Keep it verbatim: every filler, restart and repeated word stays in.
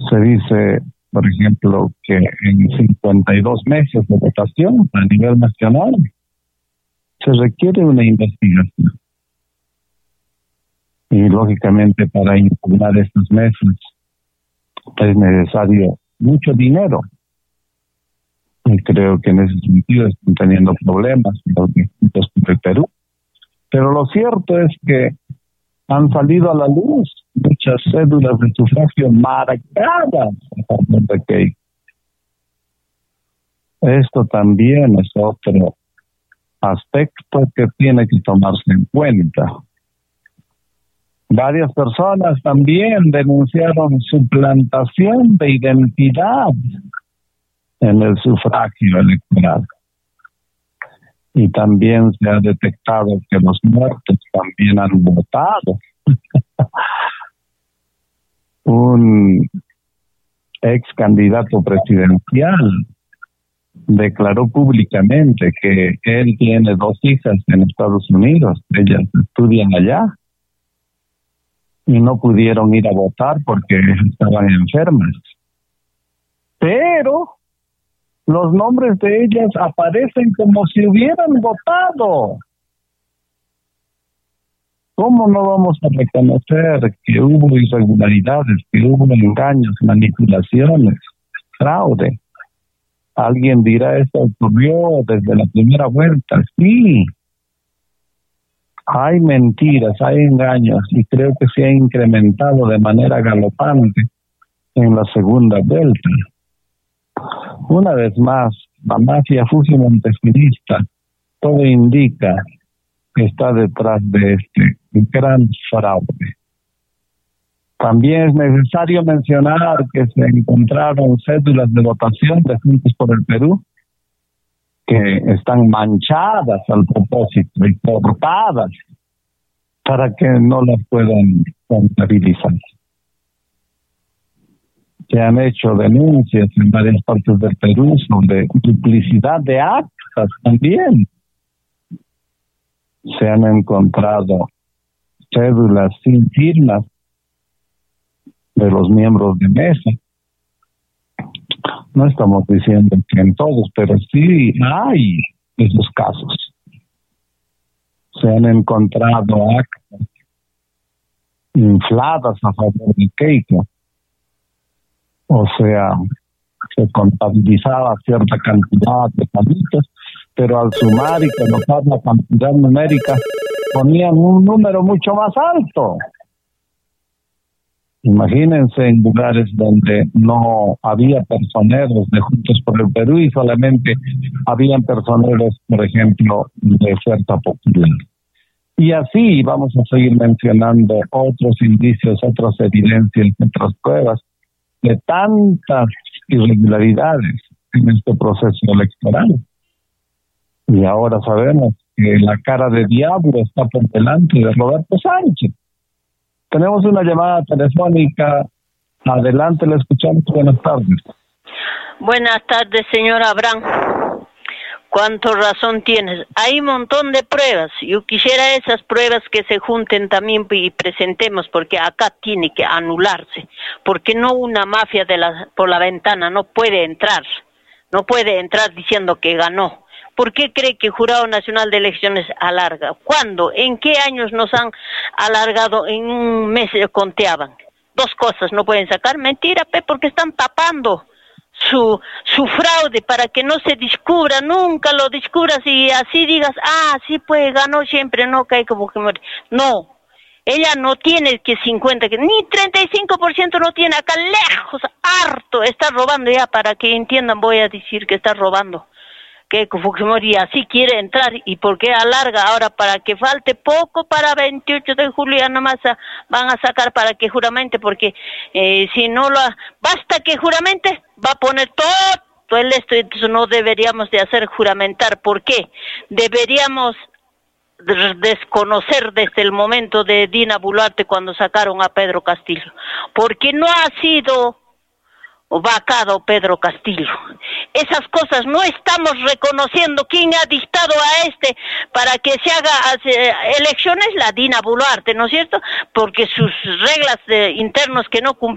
Se dice, por ejemplo, que en cincuenta y dos meses de votación a nivel nacional se requiere una investigación. Y lógicamente para impugnar estos meses es necesario mucho dinero. Y creo que en ese sentido están teniendo problemas los distintos del Perú. Pero lo cierto es que han salido a la luz muchas cédulas de sufragio marcadas a favor de Keiko. Esto también es otro aspecto que tiene que tomarse en cuenta. Varias personas también denunciaron suplantación de identidad en el sufragio electoral. Y también se ha detectado que los muertos también han votado. Un ex candidato presidencial declaró públicamente que él tiene dos hijas en Estados Unidos, ellas estudian allá, y no pudieron ir a votar porque estaban enfermas. Pero los nombres de ellas aparecen como si hubieran votado. ¿Cómo no vamos a reconocer que hubo irregularidades, que hubo engaños, manipulaciones, fraude? Alguien dirá, esto ocurrió desde la primera vuelta. Sí, hay mentiras, hay engaños, y creo que se ha incrementado de manera galopante en la segunda vuelta. Una vez más, la mafia fujimontesinista, todo indica que está detrás de este gran fraude. También es necesario mencionar que se encontraron cédulas de votación de Juntos por el Perú que están manchadas al propósito y cortadas para que no las puedan contabilizar. Se han hecho denuncias en varias partes del Perú sobre duplicidad de actas también. Se han encontrado cédulas sin firmas de los miembros de mesa. No estamos diciendo que en todos, pero sí hay esos casos. Se han encontrado actas infladas a favor de Keiko. O sea, se contabilizaba cierta cantidad de palitos, pero al sumar y colocar la cantidad numérica ponían un número mucho más alto. Imagínense en lugares donde no había personeros de Juntos por el Perú y solamente habían personeros, por ejemplo, de Fuerza Popular. Y así vamos a seguir mencionando otros indicios, otras evidencias, otras pruebas de tantas irregularidades en este proceso electoral. Y ahora sabemos que la cara de diablo está por delante de Roberto Sánchez. Tenemos una llamada telefónica. Adelante, la escuchamos. Buenas tardes. Buenas tardes, señor Abraham. Cuánto razón tienes. Hay un montón de pruebas. Yo quisiera esas pruebas que se junten también y presentemos, porque acá tiene que anularse. Porque no una mafia de la, por la ventana no puede entrar. No puede entrar diciendo que ganó. ¿Por qué cree que el Jurado Nacional de Elecciones alarga? ¿Cuándo? ¿En qué años nos han alargado? En un mes conteaban. Dos cosas no pueden sacar. Mentira, pe, porque están tapando su su fraude para que no se descubra, nunca lo descubras y así digas, ah, sí, pues ganó siempre, no cae como que muere. No, ella no tiene que cincuenta, que ni treinta y cinco por ciento no tiene, acá lejos, harto, está robando ya, para que entiendan voy a decir que está robando. Que Fujimori así quiere entrar, y por qué alarga ahora para que falte poco para veintiocho de julio, ya nomás a, van a sacar para que juramente, porque eh, si no lo basta que juramente va a poner todo el esto, entonces no deberíamos de hacer juramentar. ¿Por qué? Deberíamos desconocer desde el momento de Dina Boluarte cuando sacaron a Pedro Castillo, porque no ha sido vacado Pedro Castillo. Esas cosas no estamos reconociendo. ¿Quién ha dictado a este para que se haga eh, elecciones? La Dina Boluarte, ¿no es cierto? Porque sus reglas de, internos que no cumplieron